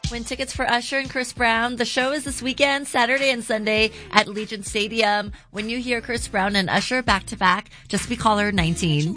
Win tickets for Usher and Chris Brown. The show is this weekend, Saturday and Sunday at Legion Stadium. When you hear Chris Brown and Usher back to back, just be caller 19.